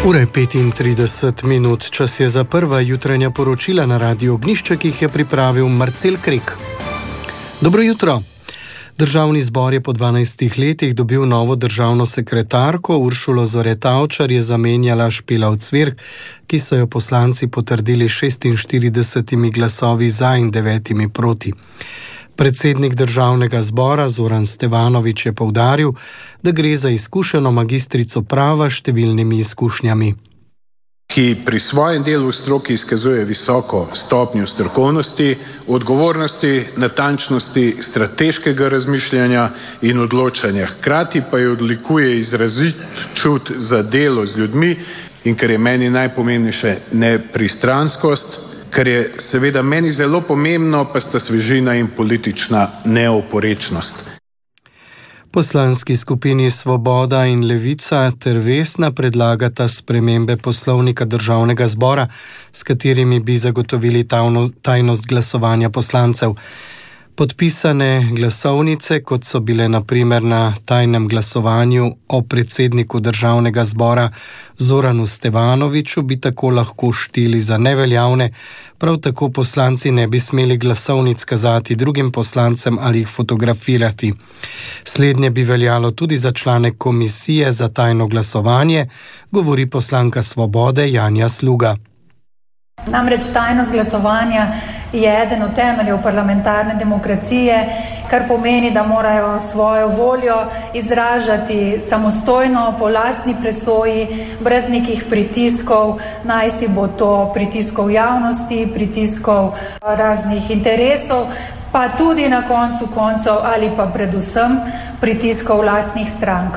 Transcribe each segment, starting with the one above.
Ura je 35 minut, čas je za prva jutranja poročila na Radiu Ognjišče, ki jih je pripravil Marcel Krek. Dobro jutro. Državni zbor je po 12 letih dobil novo državno sekretarko. Uršulo Zore Tavčar je zamenjala Špela Ocvirk, ki so jo poslanci potrdili 46 glasovi za in 9 proti. Predsednik državnega zbora Zoran Stevanović je poudaril, da gre za izkušeno magistrico prava s številnimi izkušnjami. Ki pri svojem delu v stroki izkazuje visoko stopnjo strokovnosti, odgovornosti, natančnosti, strateškega razmišljanja in odločanja. Hkrati pa jo odlikuje izrazit čut za delo z ljudmi in, kar je meni najpomembnejše, nepristranskost. Kar je seveda meni zelo pomembno, pa sta svežina in politična neoporečnost. Poslanski skupini Svoboda in Levica ter Vesna predlagata spremembe poslovnika državnega zbora, s katerimi bi zagotovili tajnost glasovanja poslancev. Podpisane glasovnice, kot so bile na primer na tajnem glasovanju o predsedniku državnega zbora Zoranu Stevanoviću, bi tako lahko šteli za neveljavne. Prav tako poslanci ne bi smeli glasovnic kazati drugim poslancem ali jih fotografirati. Slednje bi veljalo tudi za člane komisije za tajno glasovanje, govori poslanka Svobode Janja Sluga. Namreč tajnost glasovanja je eden od temeljev parlamentarne demokracije, kar pomeni, da morajo svojo voljo izražati samostojno, po lastni presoji, brez nekih pritiskov, naj si bo to pritiskov javnosti, pritiskov raznih interesov, pa tudi na koncu koncev ali pa predvsem pritiskov lastnih strank.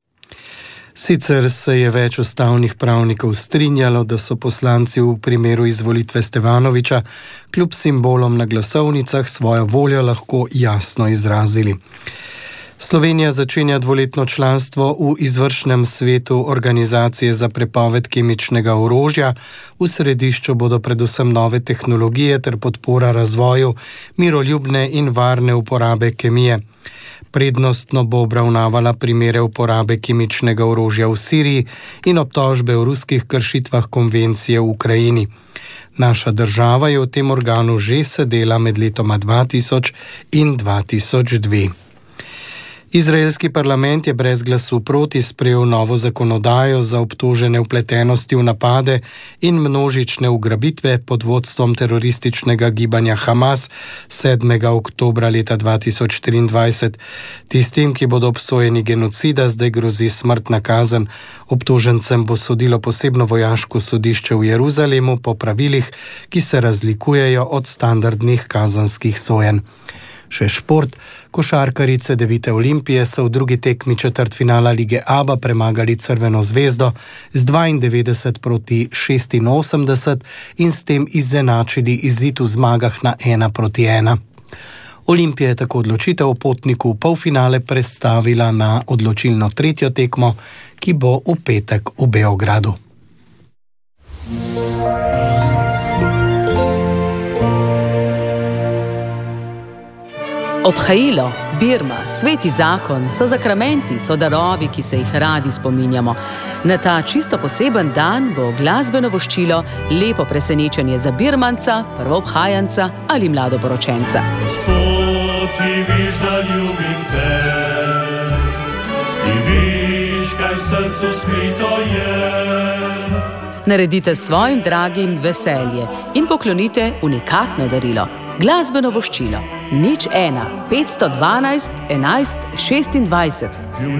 Sicer se je več ustavnih pravnikov strinjalo, da so poslanci v primeru izvolitve Stevanovića kljub simbolom na glasovnicah svojo voljo lahko jasno izrazili. Slovenija začenja dvoletno članstvo v izvršnem svetu Organizacije za prepoved kemičnega orožja. V središču bodo predvsem nove tehnologije ter podpora razvoju miroljubne in varne uporabe kemije. Prednostno bo obravnavala primere uporabe kemičnega orožja v Siriji in obtožbe o ruskih kršitvah konvencije v Ukrajini. Naša država je v tem organu že sedela med letoma 2000 in 2002. Izraelski parlament je brez glasu proti sprejel novo zakonodajo za obtožene vpletenosti v napade in množične ugrabitve pod vodstvom terorističnega gibanja Hamas 7. oktobra leta 2023. Tistim, ki bodo obsojeni genocida, zdaj grozi smrtna kazen. Obtožencem bo sodilo posebno vojaško sodišče v Jeruzalemu po pravilih, ki se razlikujejo od standardnih kazenskih sojenj. Še šport. Košarkarice Devite Olimpije so v drugi tekmi četrtfinala lige ABA premagali Crveno zvezdo z 92 proti 86 in s tem izenačili izid v zmagah na 1-1. Olimpija je tako odločitev o potniku v polfinale prestavila na odločilno tretjo tekmo, ki bo v petek v Beogradu. Obhajilo, birma, sveti zakon so zakramenti, so darovi, ki se jih radi spominjamo. Na ta čisto poseben dan bo glasbeno voščilo lepo presenečenje za birmanca, prvoobhajanca ali mladoporočenca. Gospod, ti viš, da ljubim te, ti viš, kaj v srcu skrito je. Naredite svojim dragim veselje in poklonite unikatno darilo. Glasbeno voščilo 01 512 11 26.